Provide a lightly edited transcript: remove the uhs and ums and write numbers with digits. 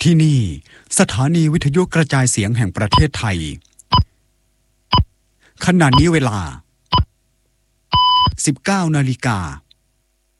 ที่นี่สถานีวิทยุกระจายเสียงแห่งประเทศไทยขณะนี้เวลา 19:00 น